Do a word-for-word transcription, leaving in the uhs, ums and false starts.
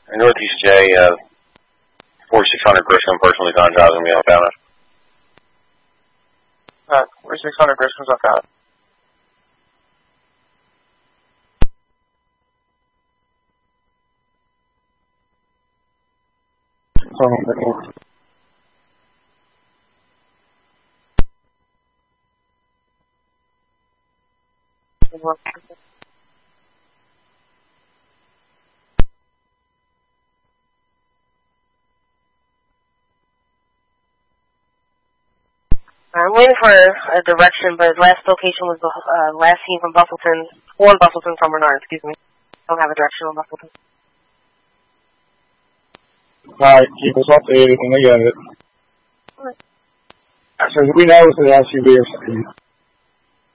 Northeast J, uh, forty-six hundred Grisham, personally found jobs going to be on Fountain. Uh, forty-six hundred Grisham's on Fountain. Oh, I'm waiting for a direction, but his last location was the uh, last seen from Bustleton, or Bustleton from Renard, excuse me. I don't have a direction on Bustleton. Alright, keep us updated when we get it. Alright. As soon as we know, it's an S U V or something.